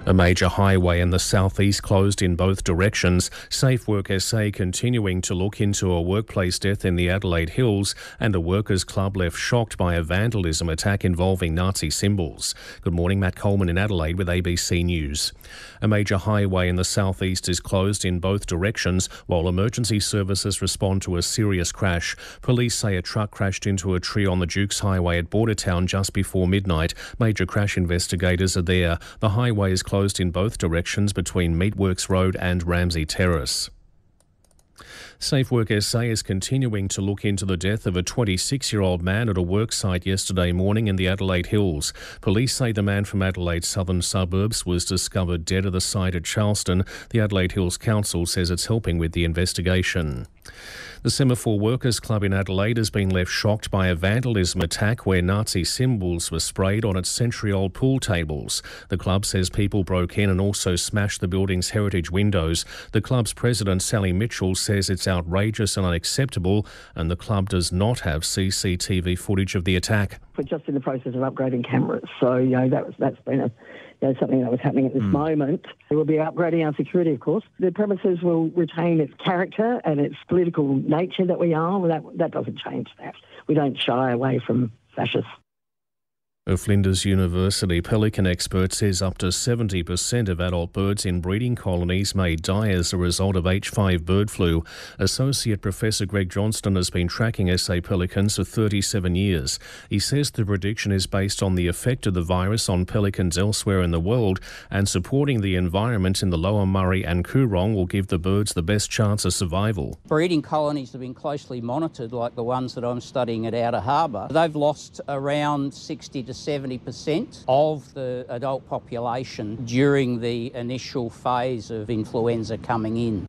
A major highway in the southeast closed in both directions. Safe Work SA continuing to look into a workplace death in the Adelaide Hills, and a workers' club left shocked by a vandalism attack involving Nazi symbols. Good morning, Matt Coleman in Adelaide with ABC News. A major highway in the southeast is closed in both directions while emergency services respond to a serious crash. Police say a truck crashed into a tree on the Dukes Highway at Bordertown just before midnight. Major crash investigators are there. The highway is closed in both directions between Meatworks Road and Ramsay Terrace. Safe Work SA is continuing to look into the death of a 26-year-old man at a work site yesterday morning in the Adelaide Hills. Police say the man from Adelaide's southern suburbs was discovered dead at the site at Charleston. The Adelaide Hills Council says it's helping with the investigation. The Semaphore Workers Club in Adelaide has been left shocked by a vandalism attack where Nazi symbols were sprayed on its century-old pool tables. The club says people broke in and also smashed the building's heritage windows. The club's president, Sally Mitchell, says it's outrageous and unacceptable, and the club does not have CCTV footage of the attack. We're just in the process of upgrading cameras, so that's been something that was happening at this moment. We will be upgrading our security, of course. The premises will retain its character and its political nature that we are. That doesn't change that. We don't shy away from fascists. A Flinders University pelican expert says up to 70% of adult birds in breeding colonies may die as a result of H5 bird flu. Associate Professor Greg Johnston has been tracking SA pelicans for 37 years. He says the prediction is based on the effect of the virus on pelicans elsewhere in the world, and supporting the environment in the Lower Murray and Coorong will give the birds the best chance of survival. Breeding colonies have been closely monitored, like the ones that I'm studying at Outer Harbour. They've lost around 60 to 70% of the adult population during the initial phase of influenza coming in.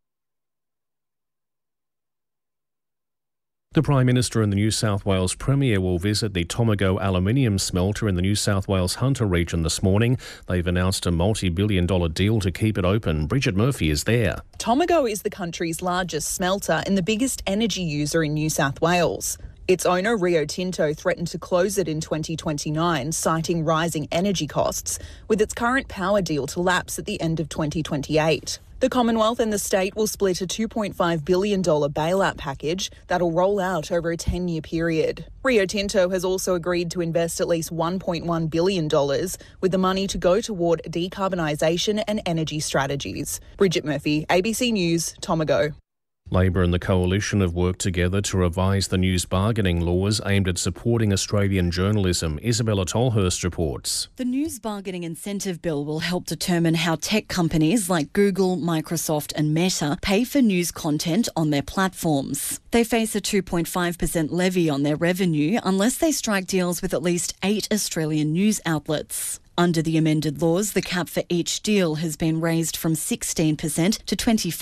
The Prime Minister and the New South Wales Premier will visit the Tomago aluminium smelter in the New South Wales Hunter region this morning. They've announced a multi-billion-dollar deal to keep it open. Bridget Murphy is there. Tomago is the country's largest smelter and the biggest energy user in New South Wales. Its owner, Rio Tinto, threatened to close it in 2029, citing rising energy costs, with its current power deal to lapse at the end of 2028. The Commonwealth and the state will split a $2.5 billion bailout package that'll roll out over a 10-year period. Rio Tinto has also agreed to invest at least $1.1 billion, with the money to go toward decarbonisation and energy strategies. Bridget Murphy, ABC News, Tomago. Labor and the Coalition have worked together to revise the news bargaining laws aimed at supporting Australian journalism. Isabella Tolhurst reports. The News Bargaining Incentive Bill will help determine how tech companies like Google, Microsoft and Meta pay for news content on their platforms. They face a 2.5% levy on their revenue unless they strike deals with at least 8 Australian news outlets. Under the amended laws, the cap for each deal has been raised from 16% to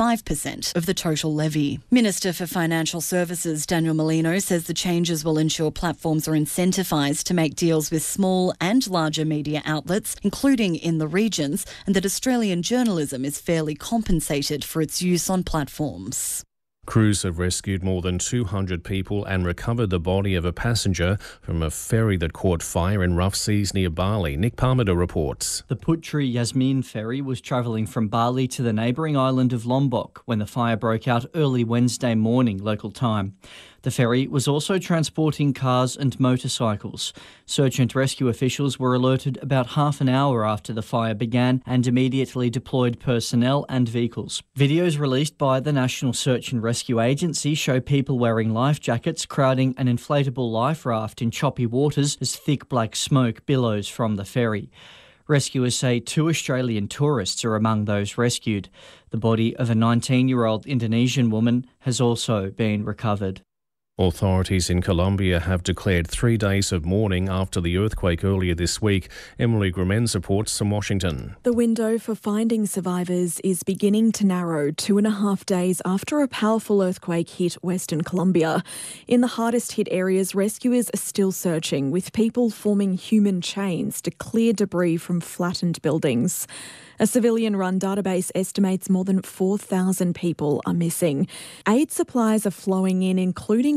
25% of the total levy. Minister for Financial Services Daniel Molino says the changes will ensure platforms are incentivised to make deals with small and larger media outlets, including in the regions, and that Australian journalism is fairly compensated for its use on platforms. Crews have rescued more than 200 people and recovered the body of a passenger from a ferry that caught fire in rough seas near Bali. Nick Parmenter reports. The Putri Yasmin ferry was travelling from Bali to the neighbouring island of Lombok when the fire broke out early Wednesday morning local time. The ferry was also transporting cars and motorcycles. Search and rescue officials were alerted about half an hour after the fire began and immediately deployed personnel and vehicles. Videos released by the National Search and Rescue Agency show people wearing life jackets crowding an inflatable life raft in choppy waters as thick black smoke billows from the ferry. Rescuers say 2 Australian tourists are among those rescued. The body of a 19-year-old Indonesian woman has also been recovered. Authorities in Colombia have declared 3 days of mourning after the earthquake earlier this week. Emily Grimenz reports from Washington. The window for finding survivors is beginning to narrow 2.5 days after a powerful earthquake hit Western Colombia. In the hardest hit areas, rescuers are still searching, with people forming human chains to clear debris from flattened buildings. A civilian-run database estimates more than 4,000 people are missing. Aid supplies are flowing in, including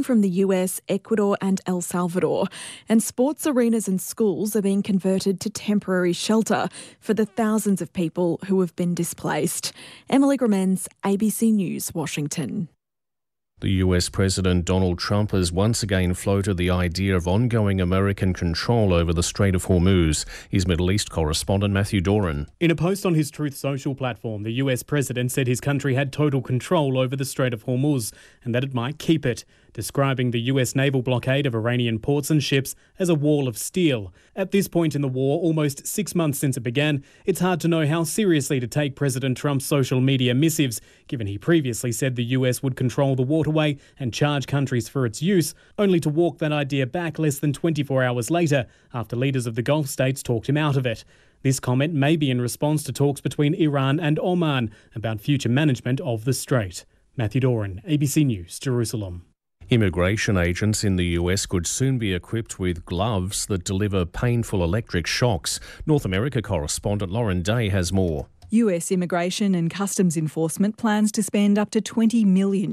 from the US, Ecuador and El Salvador. And sports arenas and schools are being converted to temporary shelter for the thousands of people who have been displaced. Emily Gramens, ABC News, Washington. The US President Donald Trump has once again floated the idea of ongoing American control over the Strait of Hormuz. His Middle East correspondent Matthew Doran. In a post on his Truth Social platform, the US president said his country had total control over the Strait of Hormuz and that it might keep it, describing the US naval blockade of Iranian ports and ships as a wall of steel. At this point in the war, almost 6 months since it began, it's hard to know how seriously to take President Trump's social media missives, given he previously said the US would control the waterway and charge countries for its use, only to walk that idea back less than 24 hours later, after leaders of the Gulf states talked him out of it. This comment may be in response to talks between Iran and Oman about future management of the strait. Matthew Doran, ABC News, Jerusalem. Immigration agents in the US could soon be equipped with gloves that deliver painful electric shocks. North America correspondent Lauren Day has more. US Immigration and Customs Enforcement plans to spend up to $20 million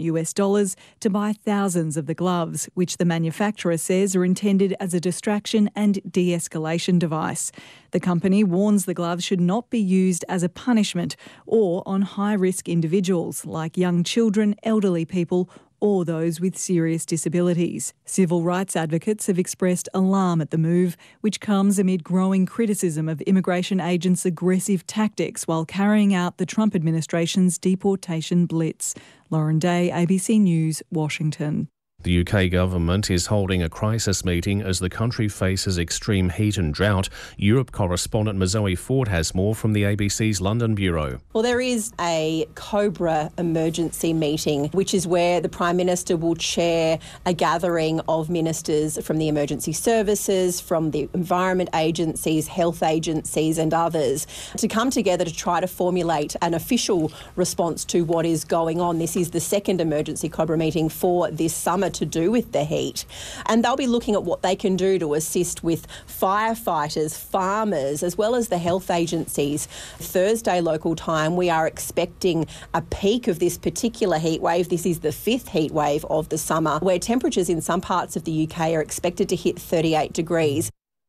to buy thousands of the gloves, which the manufacturer says are intended as a distraction and de-escalation device. The company warns the gloves should not be used as a punishment or on high-risk individuals like young children, elderly people or those with serious disabilities. Civil rights advocates have expressed alarm at the move, which comes amid growing criticism of immigration agents' aggressive tactics while carrying out the Trump administration's deportation blitz. Lauren Day, ABC News, Washington. The UK government is holding a crisis meeting as the country faces extreme heat and drought. Europe correspondent Mazoe Ford has more from the ABC's London bureau. Well, there is a COBRA emergency meeting, which is where the Prime Minister will chair a gathering of ministers from the emergency services, from the environment agencies, health agencies and others to come together to try to formulate an official response to what is going on. This is the second emergency COBRA meeting for this summer to do with the heat. And they'll be looking at what they can do to assist with firefighters, farmers, as well as the health agencies. Thursday local time, we are expecting a peak of this particular heat wave. This is the fifth heat wave of the summer, where temperatures in some parts of the UK are expected to hit 38 degrees.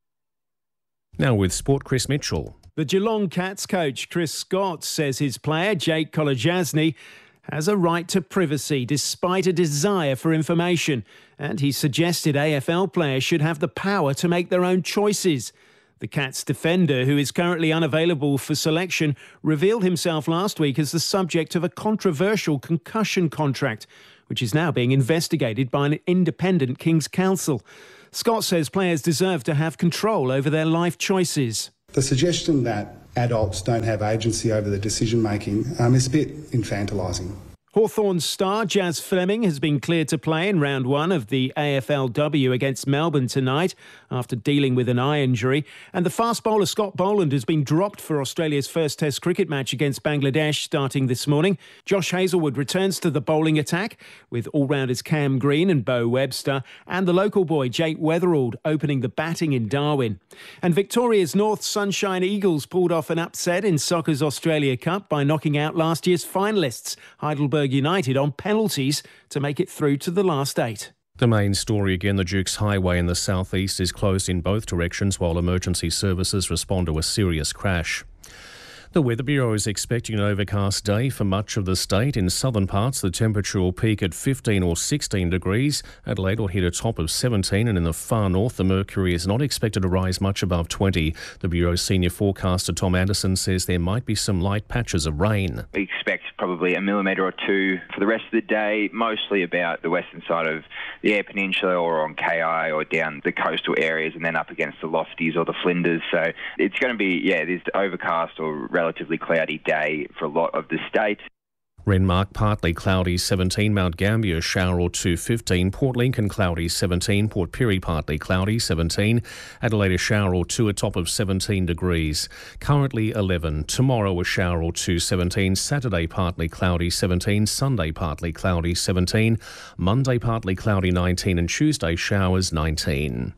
Now with sport, Chris Mitchell. The Geelong Cats coach Chris Scott says his player Jake Kolodjasny has a right to privacy despite a desire for information, and he suggested AFL players should have the power to make their own choices. The Cats defender, who is currently unavailable for selection, revealed himself last week as the subject of a controversial concussion contract, which is now being investigated by an independent King's Counsel. Scott says players deserve to have control over their life choices. The suggestion that adults don't have agency over the decision-making is a bit infantilising. Hawthorns star Jazz Fleming has been cleared to play in round one of the AFLW against Melbourne tonight after dealing with an eye injury. And the fast bowler Scott Boland has been dropped for Australia's first Test cricket match against Bangladesh starting this morning. Josh Hazlewood returns to the bowling attack with all-rounders Cam Green and Beau Webster and the local boy Jake Weatherald opening the batting in Darwin. And Victoria's North Sunshine Eagles pulled off an upset in soccer's Australia Cup by knocking out last year's finalists, Heidelberg United, on penalties to make it through to the last eight. The main story again, the Dukes Highway in the southeast is closed in both directions while emergency services respond to a serious crash. The Weather Bureau is expecting an overcast day for much of the state. In southern parts, the temperature will peak at 15 or 16 degrees. Adelaide will hit a top of 17, and in the far north, the mercury is not expected to rise much above 20. The Bureau's senior forecaster, Tom Anderson, says there might be some light patches of rain. We expect probably a millimetre or two for the rest of the day, mostly about the western side of the Eyre Peninsula or on KI or down the coastal areas and then up against the Lofties or the Flinders. So it's going to be, this overcast or relatively cloudy day for a lot of the state. Renmark partly cloudy 17, Mount Gambier shower or 2 15, Port Lincoln cloudy 17, Port Pirie partly cloudy 17, Adelaide a shower or 2 a top of 17 degrees. Currently 11, tomorrow a shower or 2 17, Saturday partly cloudy 17, Sunday partly cloudy 17, Monday partly cloudy 19 and Tuesday showers 19.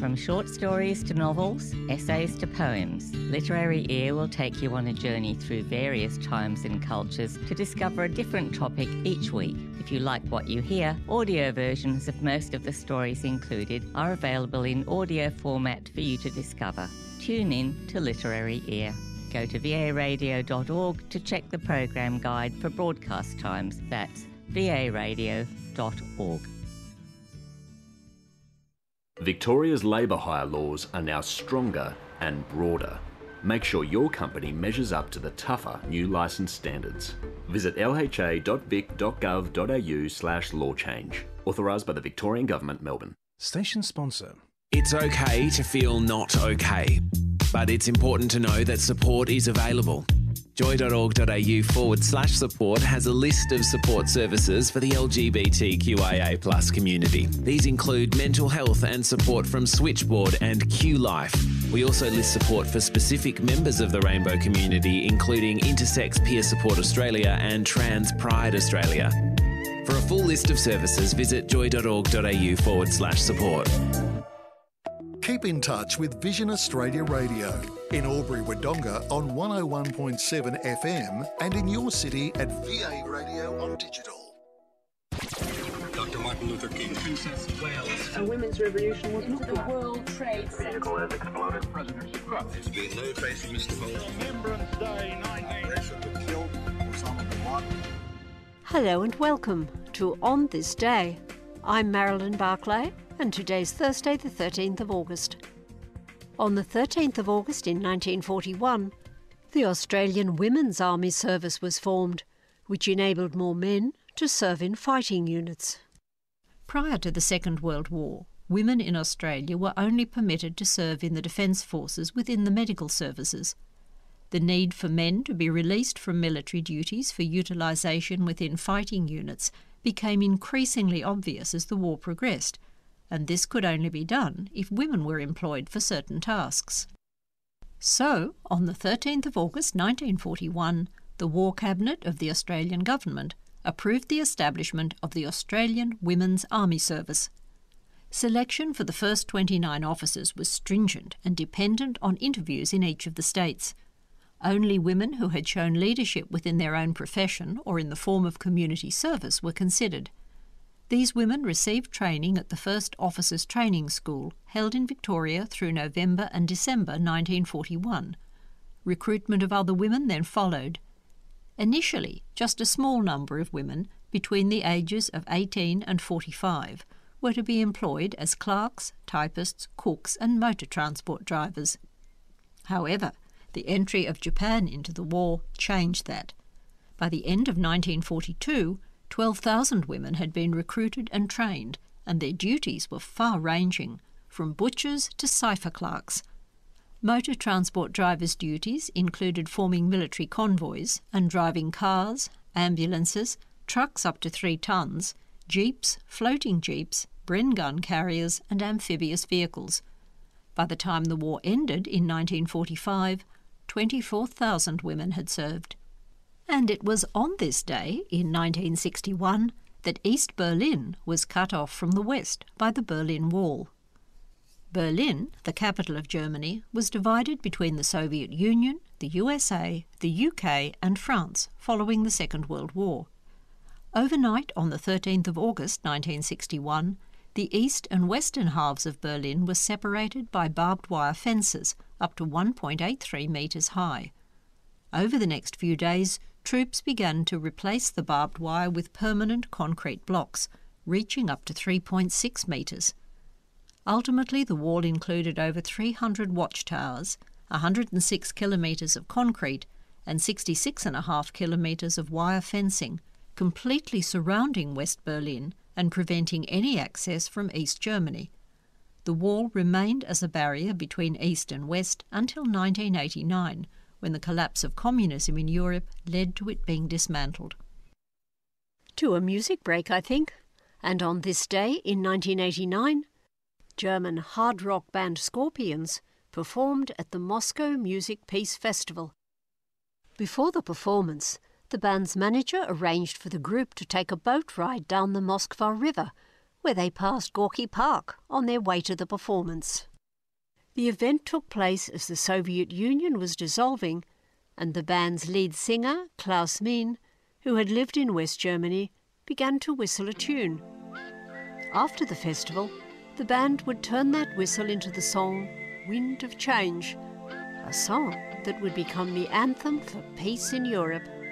From short stories to novels, essays to poems, Literary Ear will take you on a journey through various times and cultures to discover a different topic each week. If you like what you hear, audio versions of most of the stories included are available in audio format for you to discover. Tune in to Literary Ear. Go to varadio.org to check the program guide for broadcast times. That's varadio.org. Victoria's labour hire laws are now stronger and broader. Make sure your company measures up to the tougher new licence standards. Visit lha.vic.gov.au/law change. Authorised by the Victorian Government, Melbourne. Station sponsor. It's okay to feel not okay, but it's important to know that support is available. Joy.org.au/support has a list of support services for the LGBTQIA+ community. These include mental health and support from Switchboard and Q Life. We also list support for specific members of the rainbow community, including Intersex Peer Support Australia and Trans Pride Australia. For a full list of services, visit joy.org.au/support. Keep in touch with Vision Australia Radio in Albury-Wodonga on 101.7 FM and in your city at VA Radio on digital. Dr. Martin Luther King, Princess of Wales. A women's revolution was into the World Trade Center. Vehicle has exploded. President's cross. There's been no trace of Mr. Bolton. Remembrance Day 19. Killed Osama bin Laden. Hello and welcome to On This Day. I'm Marilyn Barclay, and today's Thursday the 13th of August. On the 13th of August in 1941, the Australian Women's Army Service was formed, which enabled more men to serve in fighting units. Prior to the Second World War, women in Australia were only permitted to serve in the Defence Forces within the medical services. The need for men to be released from military duties for utilisation within fighting units became increasingly obvious as the war progressed, and this could only be done if women were employed for certain tasks. So, on the 13th of August 1941, the War Cabinet of the Australian Government approved the establishment of the Australian Women's Army Service. Selection for the first 29 officers was stringent and dependent on interviews in each of the states. Only women who had shown leadership within their own profession or in the form of community service were considered. These women received training at the first Officers' Training School, held in Victoria through November and December 1941. Recruitment of other women then followed. Initially, just a small number of women between the ages of 18 and 45 were to be employed as clerks, typists, cooks and motor transport drivers. However, the entry of Japan into the war changed that. By the end of 1942, 12,000 women had been recruited and trained, and their duties were far-ranging, from butchers to cipher clerks. Motor transport drivers' duties included forming military convoys and driving cars, ambulances, trucks up to 3 tons, jeeps, floating jeeps, Bren gun carriers and amphibious vehicles. By the time the war ended in 1945, 24,000 women had served. And it was on this day, in 1961, that East Berlin was cut off from the West by the Berlin Wall. Berlin, the capital of Germany, was divided between the Soviet Union, the USA, the UK and France following the Second World War. Overnight on the 13th of August 1961, the east and western halves of Berlin were separated by barbed wire fences up to 1.83 metres high. Over the next few days, troops began to replace the barbed wire with permanent concrete blocks, reaching up to 3.6 metres. Ultimately, the wall included over 300 watchtowers, 106 kilometres of concrete and 66.5 kilometres of wire fencing, completely surrounding West Berlin and preventing any access from East Germany. The wall remained as a barrier between East and West until 1989, when the collapse of communism in Europe led to it being dismantled. To a music break, I think. And on this day in 1989, German hard rock band Scorpions performed at the Moscow Music Peace Festival. Before the performance, the band's manager arranged for the group to take a boat ride down the Moskva River, where they passed Gorky Park on their way to the performance. The event took place as the Soviet Union was dissolving, and the band's lead singer, Klaus Mien, who had lived in West Germany, began to whistle a tune. After the festival, the band would turn that whistle into the song Wind of Change, a song that would become the anthem for peace in Europe.